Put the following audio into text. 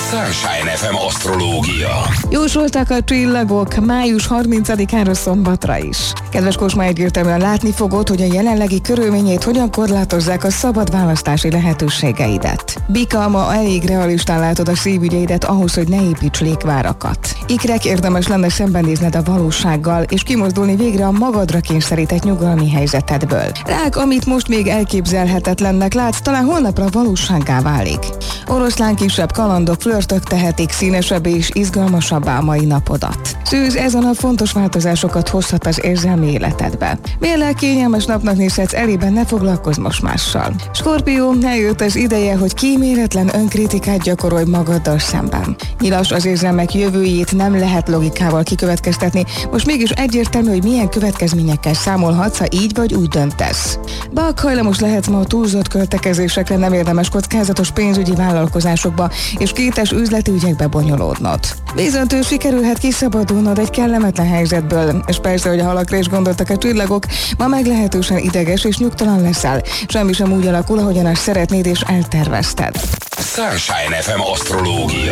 Sunshine FM asztrológia. Jósoltak a csillagok május 30-ára szombatra is. Kedves Kosma, egyértelműen látni fogod, hogy a jelenlegi körülményét hogyan korlátozzák a szabad választási lehetőségeidet. Bika, ma elég realistán látod a szívügyeidet ahhoz, hogy ne építs légvárakat. Ikrek, érdemes lenne szembenézned a valósággal, és kimozdulni végre a magadra kényszerített nyugalmi helyzetedből. Rák, amit most még elképzelhetetlennek látsz, talán holnapra valósággá válik. Oroszlán, kisebb kalandok, flörtök tehetik színesebbé és izgalmasabbá a mai napodat. Szűz, ez a nap fontos változásokat hozhat az érzelmi életedbe. Mérlek, kényelmes napnak nézhetsz elében, ne foglalkozz most mással. Skorpió, eljött az ideje, hogy kíméletlen önkritikát gyakorolj magaddal szemben. Nyilas, az érzelmek jövőjét nem lehet logikával kikövetkeztetni, most mégis egyértelmű, hogy milyen következményekkel számolhatsz, ha így vagy úgy döntesz. Bak, hajlamos lehetsz ma a túlzott költekezésekre, nem érdemes kockázatos pénzügyi vállalkozásokba és kétes üzleti ügyekbe bonyolódnod. Bizonytől sikerülhet kiszabadulnod egy kellemetlen helyzetből, és persze, hogy a halakra is gondoltak a csillagok, ma meglehetősen ideges és nyugtalan leszel. Semmi sem úgy alakul, ahogyan azt szeretnéd és eltervezted. Sunshine FM asztrológia.